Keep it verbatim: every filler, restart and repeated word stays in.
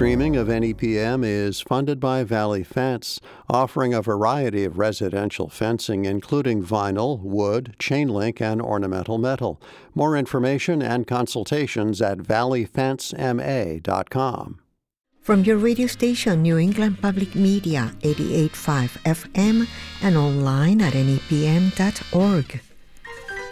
streaming of N E P M is funded by Valley Fence, offering a variety of residential fencing, including vinyl, wood, chain link, and ornamental metal. More information and consultations at valley fence m a dot com. From your radio station, New England Public Media, eighty-eight point five F M, and online at N E P M dot org.